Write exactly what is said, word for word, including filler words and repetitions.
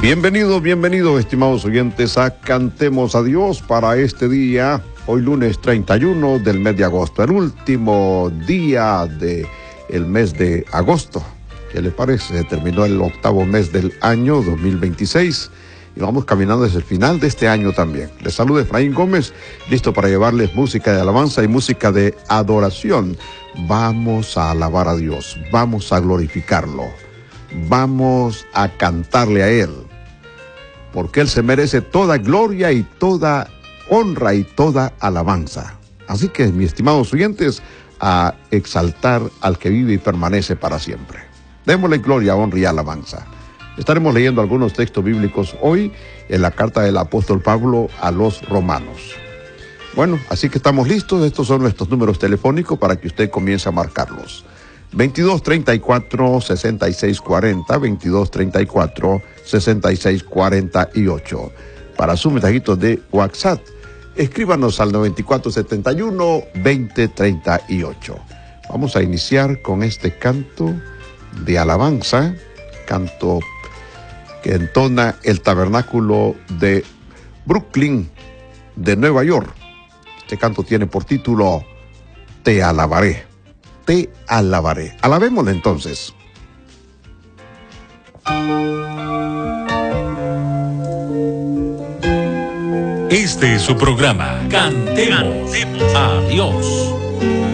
Bienvenidos, bienvenidos, estimados oyentes, a Cantemos a Dios para este día, hoy lunes treinta y uno del mes de agosto, el último día del mes de agosto. ¿Qué les parece? Se terminó el octavo mes del año dos mil veintiséis y vamos caminando hacia el final de este año también. Les saluda Efraín Gómez, listo para llevarles música de alabanza y música de adoración. Vamos a alabar a Dios, vamos a glorificarlo, vamos a cantarle a Él, porque Él se merece toda gloria y toda honra y toda alabanza. Así que, mis estimados oyentes, a exaltar al que vive y permanece para siempre. Démosle gloria, honra y alabanza. Estaremos leyendo algunos textos bíblicos hoy en la carta del apóstol Pablo a los romanos. Bueno, así que estamos listos. Estos son nuestros números telefónicos para que usted comience a marcarlos. veintidós treinta y cuatro, sesenta y seis cuarenta, veintidós treinta y cuatro, sesenta y seis cuarenta y ocho. Para su mensajito de WhatsApp, escríbanos al noventa y cuatro setenta y uno, veinte treinta y ocho. Vamos a iniciar con este canto de alabanza, canto que entona el tabernáculo de Brooklyn, de Nueva York. Este canto tiene por título Te alabaré. Te alabaré. Alabémosle entonces. Este es su programa, Cantemos a Dios.